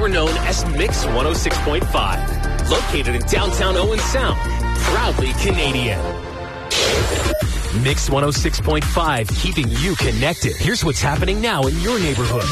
we're known as Mix 106.5. Located in downtown Owen Sound. Proudly Canadian. Mix 106.5, keeping you connected. Here's what's happening now in your neighborhood.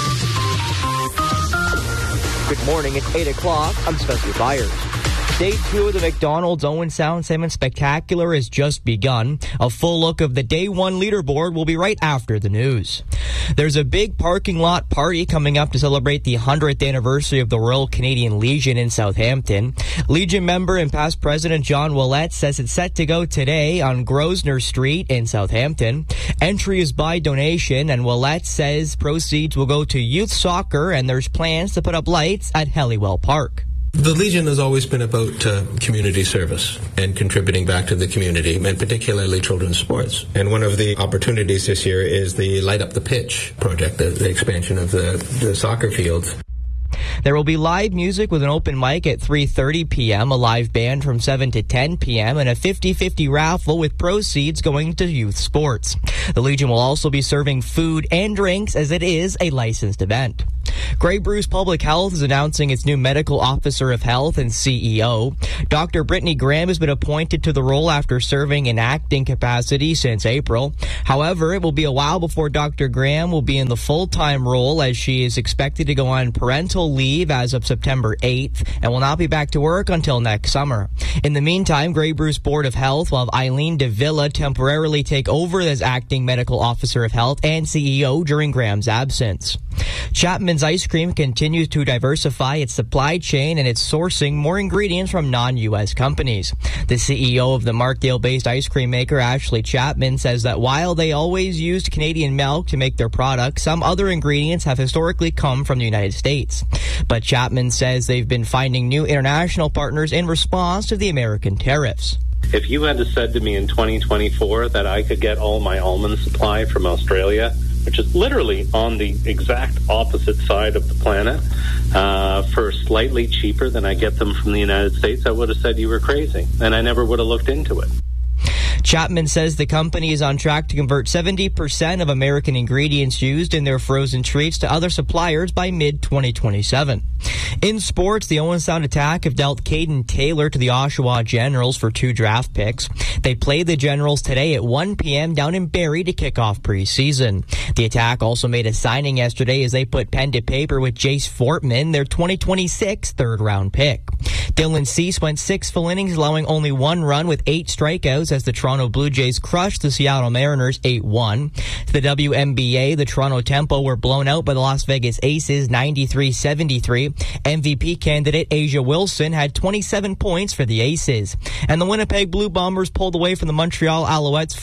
Good morning. It's 8 o'clock. I'm Spencer Byers. Day 2 of the McDonald's Owen Sound Salmon Spectacular has just begun. A full look of the Day 1 leaderboard will be right after the news. There's a big parking lot party coming up to celebrate the 100th anniversary of the Royal Canadian Legion in Southampton. Legion member and past president John Willett says it's set to go today on Grosvenor Street in Southampton. Entry is by donation, and Willett says proceeds will go to youth soccer, and there's plans to put up lights at Helliwell Park. The Legion has always been about community service and contributing back to the community, and particularly children's sports. And one of the opportunities this year is the Light Up the Pitch project, the expansion of the soccer fields. There will be live music with an open mic at 3:30 p.m., a live band from 7 to 10 p.m., and a 50-50 raffle with proceeds going to youth sports. The Legion will also be serving food and drinks as it is a licensed event. Grey Bruce Public Health is announcing its new medical officer of health and CEO. Dr. Brittany Graham has been appointed to the role after serving in acting capacity since April. However, it will be a while before Dr. Graham will be in the full-time role, as she is expected to go on parental leave as of September 8th and will not be back to work until next summer. In the meantime, Grey Bruce Board of Health will have Eileen de Villa temporarily take over as acting medical officer of health and CEO during Graham's absence. Chapman's Ice Cream continues to diversify its supply chain, and it's sourcing more ingredients from non-U.S. companies. The CEO of the Markdale-based ice cream maker, Ashley Chapman, says that while they always used Canadian milk to make their products, some other ingredients have historically come from the United States. But Chapman says they've been finding new international partners in response to the American tariffs. If you had said to me in 2024 that I could get all my almond supply from Australia, which is literally on the exact opposite side of the planet, for slightly cheaper than I get them from the United States, I would have said you were crazy, and I never would have looked into it. Chapman says the company is on track to convert 70% of American ingredients used in their frozen treats to other suppliers by mid-2027. In sports, the Owen Sound Attack have dealt Caden Taylor to the Oshawa Generals for 2 draft picks. They play the Generals today at 1 p.m. down in Barrie to kick off preseason. The Attack also made a signing yesterday as they put pen to paper with Jace Fortman, their 2026 third-round pick. Dylan Cease went 6 full innings, allowing only 1 run with 8 strikeouts as the Toronto Blue Jays crushed the Seattle Mariners 8-1. To the WNBA, the Toronto Tempo were blown out by the Las Vegas Aces 93-73. MVP candidate Asia Wilson had 27 points for the Aces. And the Winnipeg Blue Bombers pulled away from the Montreal Alouettes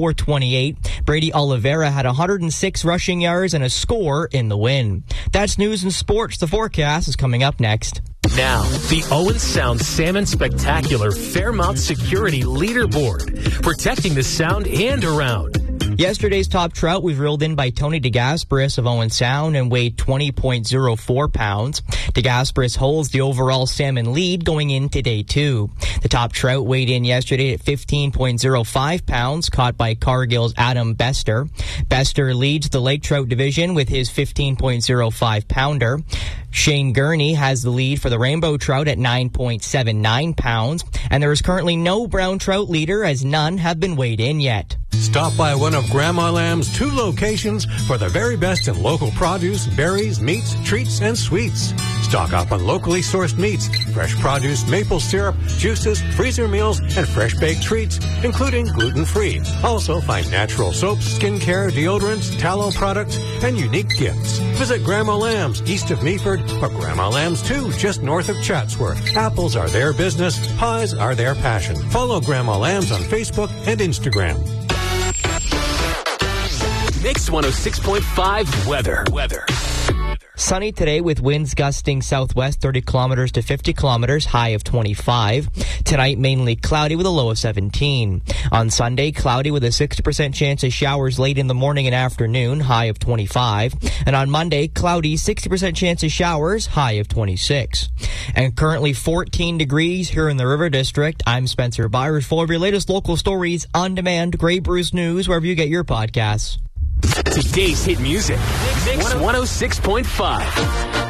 44-28. Brady Oliveira had 106 rushing yards and a score in the win. That's news and sports. The forecast is coming up next. Now, the Owen Sound Salmon Spectacular Fairmount Security Leaderboard, protecting the Sound and around. Yesterday's top trout was reeled in by Tony DeGasperis of Owen Sound and weighed 20.04 pounds. DeGasperis holds the overall salmon lead going into day 2. The top trout weighed in yesterday at 15.05 pounds, caught by Cargill's Adam Bester. Bester leads the lake trout division with his 15.05 pounder. Shane Gurney has the lead for the rainbow trout at 9.79 pounds, and there is currently no brown trout leader as none have been weighed in yet. Stop by one of Grandma Lamb's 2 locations for the very best in local produce, berries, meats, treats, and sweets. Stock up on locally sourced meats, fresh produce, maple syrup, juices, freezer meals, and fresh baked treats, including gluten-free. Also find natural soaps, skincare, deodorants, tallow products, and unique gifts. Visit Grandma Lamb's east of Meaford or Grandma Lamb's 2 just north of Chatsworth. Apples are their business. Pies are their passion. Follow Grandma Lamb's on Facebook and Instagram. Mix 106.5 weather. Sunny today with winds gusting southwest 30 kilometers to 50 kilometers, high of 25. Tonight, mainly cloudy with a low of 17. On Sunday, cloudy with a 60% chance of showers late in the morning and afternoon, high of 25. And on Monday, cloudy, 60% chance of showers, high of 26. And currently 14 degrees here in the River District. I'm Spencer Byers. For your latest local stories on demand, Grey Bruce News, wherever you get your podcasts. Today's hit music, Mix 106.5.